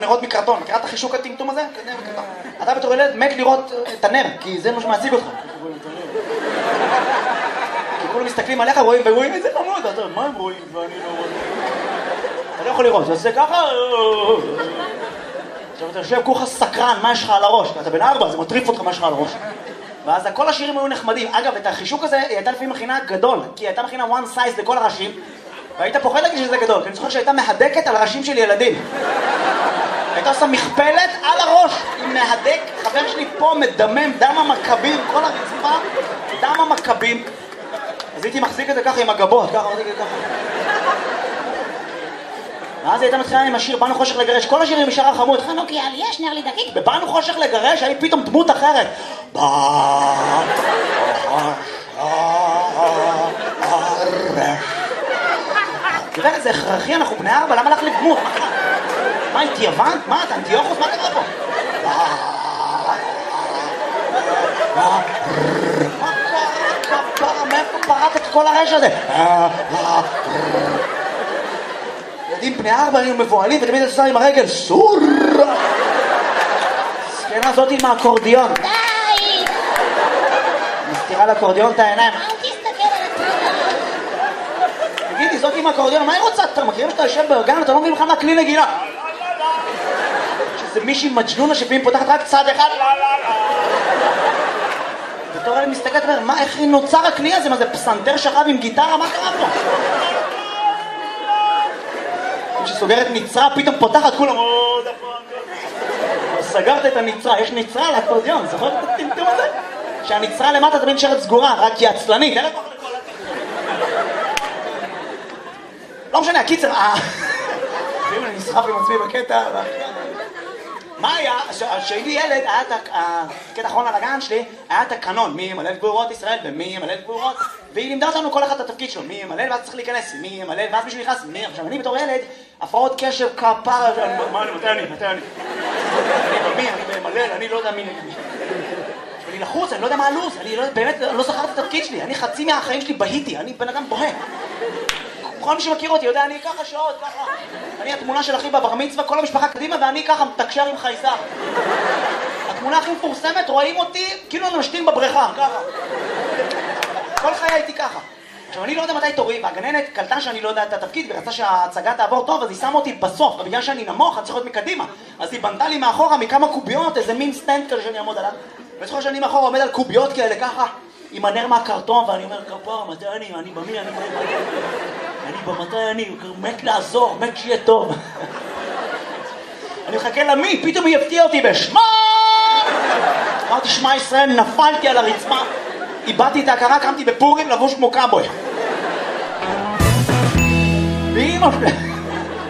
נרות מקרטון, מכירה את החישוק הטמטום הזה? אתה בתור ילד מת לראות את הנר, כי זה מה שמעציג אותך. כי כולם מסתכלים עליך ורואים איזה חמוד, אתה אומר, מה הם רואים ואני לא רואה? אתה לא יכול לראות, זה עושה ככה... עכשיו אתה יושב כולך סקרן, מה יש לך על הראש? אתה בן 4, זה מטריף אותך מה יש לך על הראש. ואז כל השירים היו נחמדים. אגב, את החישוק הזה היא הייתה לפעמים מכינה גדול, כי היא הייתה מכינה one size לכל הראשים, והיית פוחד להגיד שזה גדול, כי אני זוכר שהייתה מהדקת על ראשים של ילדים. הייתה עושה מכפלת על הראש עם מהדק, חבר שלי פה מדמם, דם המכבים, כל הרצפה, דם המכבים. אז הייתי מחזיק את זה ככה עם הגבות, ככה, מחזיק את זה ככה. ואז הייתה מתחילה עם השיר, באנו חושך לגרש, כל השירים משאר החמוד, חנוכי, יש נר לי דקיק, בבאנו חושך לגרש, היה פתאום דמות אחרת. באנו חושך לגרש. תראה, זה הכרחי, אנחנו בני 4, למה לך לדמות? מה, אנטי-יוון? מה, אתה אנטי-יוחוס? מה קרה פה? מה קרה כפרה? מאיפה פרט את כל הרש הזה? ילדים בני 4 היו מבועלים ותמיד עושה עם הרגל סור! סקנה זאתי עם האקורדיון. די! מסתירה לאקורדיון את העיניים. אל תסתכל על התמונה. תגידי, זאת עם האקורדיון, מה היא רוצה? אתה מכירים שאתה יושב בגן, אתה לא מבין בכלל מה כלי נגינה. שזה מישהי מג'נונה שפעמים פותחת רק צד אחד. בתור אלה מסתכלת ואומר, מה, איך נוצר הכלי הזה? מה זה פסנתר שכב עם גיטרה? מה קרה פה? כשסוגרת ניצרה, פתאום פותחת כולם, סגרת את הניצרה, יש ניצרה על האקורדיון, זוכר את הטמטום הזה? שהניצרה למטה תמיד נשארת סגורה, רק כי עצלנית, אין לכוח לכל הטמטום. לא משנה, הקיצר, ואם אני נסחף עם עצמי בקטע, מה היה? כשהייתי ילד, היה את הקטע האחרון על הגן שלי, היה את הקנון, מי ימלא גבורות ישראל ומי ימלא גבורות, והיא לימדה אותנו כל אחד את התפקיד שלו, מי ימלא ואז צריך להיכנס, מי ימלא ואז מישהו נכנס, מי? עכשיו אני בתור ילד, הפרעות קשב כפרה, מה אני, מתי אני? אני במי, אני במלל, אני לא יודע מי נגד. אני לחוץ, אני לא יודע מה הלו"ז, אני באמת לא זכרתי את התפקיד שלי, אני חצי מהחיים שלי בהיתי, אני בן אדם בוהה. כל מי שמכיר אותי יודע, אני ככה שעות, ככה. אני התמונה של אחי בבר מצווה, כל המשפחה קדימה, ואני ככה מתקשר עם חייזר. התמונה הכי מפורסמת, רואים אותי כאילו אני משתין בבריכה, ככה. כל חיי הייתי ככה. עכשיו, אני לא יודע מתי תורי, והגננת קלטה שאני לא יודע את התפקיד, ורצה שההצגה תעבור טוב, אז היא שמה אותי בסוף, ובגלל שאני נמוך, אני צריך להיות מקדימה. אז היא בנתה לי מאחורה מכמה קוביות, איזה מין סטנד כזה שאני אעמוד עליו. וצריך שאני מאחורה עומד על קוביות כאלה, ככה, עם הנר מהקרטון, ואני אומר, כפרה, מתי אני במי, אני במתי אני, מת לעזור, מת שיהיה טוב. אני מחכה למי, פתאום היא הפתיעה אותי בשמה! אמרתי שמע ישראל, נפלתי על הרצפה, איבדתי את ההכרה, קמתי בפורים לבוש כמו קאבוי. ואמא שלי...